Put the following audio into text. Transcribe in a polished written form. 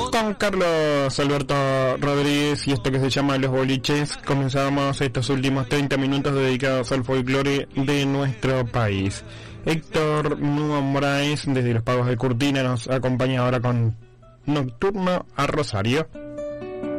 Con Carlos Alberto Rodríguez y esto que se llama Los Boliches, comenzamos estos últimos 30 minutos dedicados al folclore de nuestro país. Héctor Nuo Moraes, desde los Pagos de Curtina, nos acompaña ahora con Nocturno a Rosario.